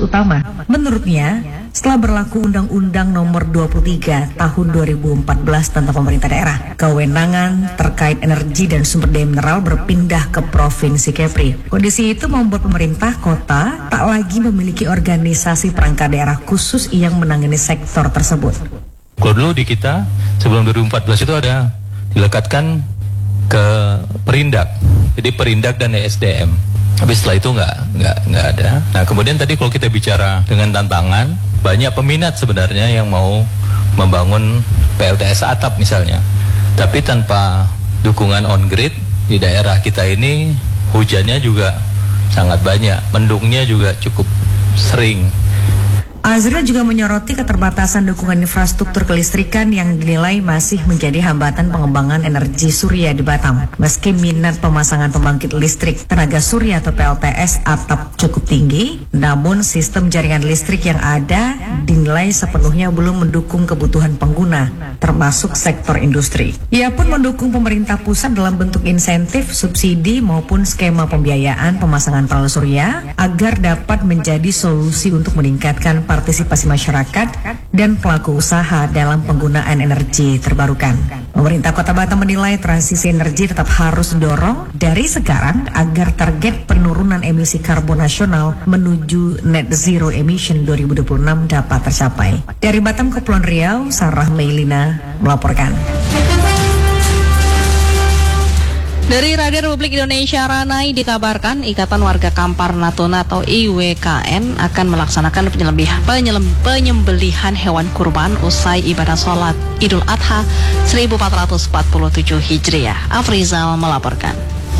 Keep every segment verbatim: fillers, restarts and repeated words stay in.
utama. Menurutnya, setelah berlaku Undang-Undang Nomor dua puluh tiga Tahun dua ribu empat belas tentang pemerintah daerah, kewenangan terkait energi dan sumber daya mineral berpindah ke Provinsi Kepri. Kondisi itu membuat pemerintah kota tak lagi memiliki organisasi perangkat daerah khusus yang menangani sektor tersebut. Kalau dulu di kita sebelum dua ribu empat belas itu ada dilekatkan ke Perindak, jadi Perindak dan E S D M. Tapi setelah itu nggak nggak nggak ada. Nah kemudian tadi kalau kita bicara dengan tantangan, banyak peminat sebenarnya yang mau membangun P L T S atap misalnya, tapi tanpa dukungan on grid di daerah kita ini hujannya juga sangat banyak, mendungnya juga cukup sering. Azril juga menyoroti keterbatasan dukungan infrastruktur kelistrikan yang dinilai masih menjadi hambatan pengembangan energi surya di Batam. Meski minat pemasangan pembangkit listrik tenaga surya atau P L T S atap cukup tinggi, namun sistem jaringan listrik yang ada dinilai sepenuhnya belum mendukung kebutuhan pengguna, termasuk sektor industri. Ia pun mendukung pemerintah pusat dalam bentuk insentif, subsidi maupun skema pembiayaan pemasangan panel surya agar dapat menjadi solusi untuk meningkatkan partisipasi masyarakat dan pelaku usaha dalam penggunaan energi terbarukan. Pemerintah Kota Batam menilai transisi energi tetap harus didorong dari sekarang agar target penurunan emisi karbon nasional menuju net zero emission dua ribu dua puluh enam dapat tercapai. Dari Batam, Kepulauan Riau, Sarah Meilina melaporkan. Dari Radio Republik Indonesia Ranai dikabarkan Ikatan Warga Kampar Natuna atau I W K N akan melaksanakan penyembelihan, penyembelihan hewan kurban usai ibadah sholat Idul Adha seribu empat ratus empat puluh tujuh Hijriah. Afrizal melaporkan.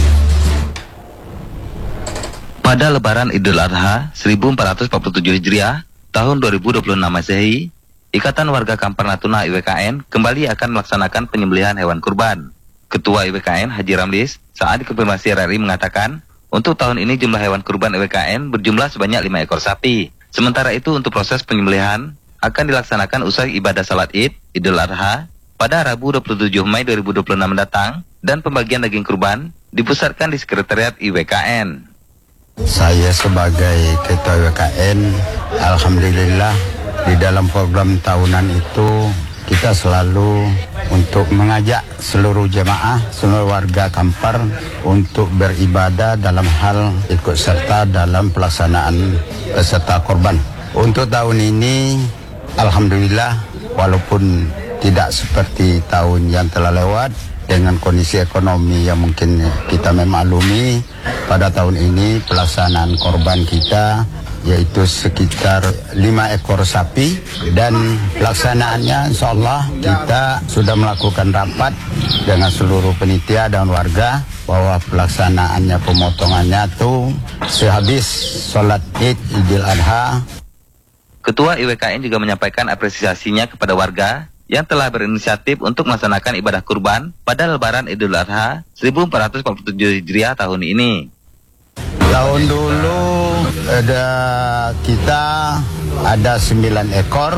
Pada Lebaran Idul Adha seribu empat ratus empat puluh tujuh Hijriah tahun dua ribu dua puluh enam Masehi, Ikatan Warga Kampar Natuna I W K N kembali akan melaksanakan penyembelihan hewan kurban. Ketua I W K N Haji Ramlis saat dikonfirmasi R R I mengatakan, untuk tahun ini jumlah hewan kurban I W K N berjumlah sebanyak lima ekor sapi. Sementara itu untuk proses penyembelihan akan dilaksanakan usai ibadah salat Id, Idul Adha, pada Rabu dua puluh tujuh Mei dua ribu dua puluh enam mendatang, dan pembagian daging kurban dipusatkan di Sekretariat I W K N. Saya sebagai Ketua I W K N, Alhamdulillah di dalam program tahunan itu kita selalu untuk mengajak seluruh jemaah, seluruh warga Kampar untuk beribadah dalam hal ikut serta dalam pelaksanaan peserta korban. Untuk tahun ini, Alhamdulillah, walaupun tidak seperti tahun yang telah lewat, dengan kondisi ekonomi yang mungkin kita memaklumi, pada tahun ini pelaksanaan korban kita yaitu sekitar lima ekor sapi, dan pelaksanaannya insya Allah kita sudah melakukan rapat dengan seluruh panitia dan warga bahwa pelaksanaannya pemotongannya itu sehabis sholat Id Idul Adha. Ketua I W K N juga menyampaikan apresiasinya kepada warga yang telah berinisiatif untuk melaksanakan ibadah kurban pada Lebaran Idul Adha seribu empat ratus empat puluh tujuh Hijriah tahun ini. Tahun dulu ada kita ada sembilan ekor,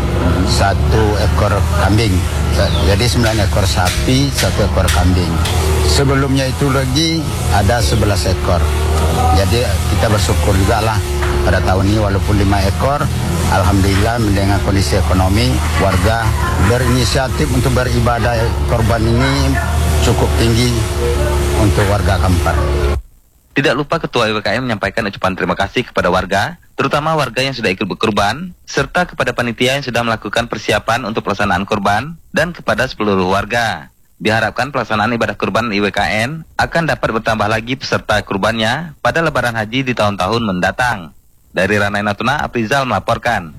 satu ekor kambing. Jadi sembilan ekor sapi, satu ekor kambing. Sebelumnya itu lagi ada sebelas ekor. Jadi kita bersyukur juga lah pada tahun ini walaupun lima ekor, alhamdulillah dengan kondisi ekonomi warga berinisiatif untuk beribadah korban ini cukup tinggi untuk warga Kampar. Tidak lupa Ketua I W K N menyampaikan ucapan terima kasih kepada warga, terutama warga yang sudah ikut berkurban, serta kepada panitia yang sudah melakukan persiapan untuk pelaksanaan kurban, dan kepada seluruh warga. Diharapkan pelaksanaan ibadah kurban I W K N akan dapat bertambah lagi peserta kurbannya pada Lebaran Haji di tahun-tahun mendatang. Dari Ranai Natuna, Afrizal melaporkan.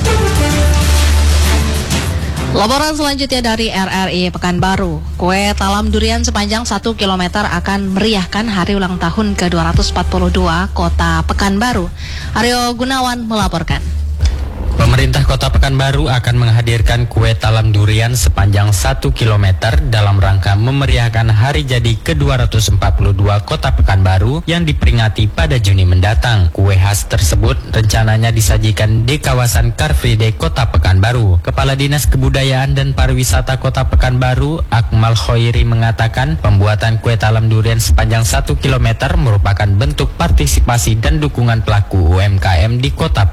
Laporan selanjutnya dari R R I Pekanbaru. Kue talam durian sepanjang satu kilometer akan meriahkan hari ulang tahun ke dua ratus empat puluh dua Kota Pekanbaru. Aryo Gunawan melaporkan. Pemerintah Kota Pekanbaru akan menghadirkan kue talam durian sepanjang satu kilometer dalam rangka memeriahkan hari jadi ke dua ratus empat puluh dua Kota Pekanbaru yang diperingati pada Juni mendatang. Kue khas tersebut rencananya disajikan di kawasan Car Free Day Kota Pekanbaru. Kepala Dinas Kebudayaan dan Pariwisata Kota Pekanbaru, Akmal Khoiri, mengatakan pembuatan kue talam durian sepanjang satu kilometer merupakan bentuk partisipasi dan dukungan pelaku U M K M di Kota